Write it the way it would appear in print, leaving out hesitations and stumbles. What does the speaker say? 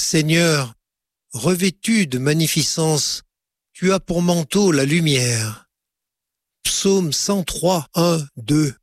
Seigneur, revêtu de magnificence, tu as pour manteau la lumière. Psaume 103, 1, 2.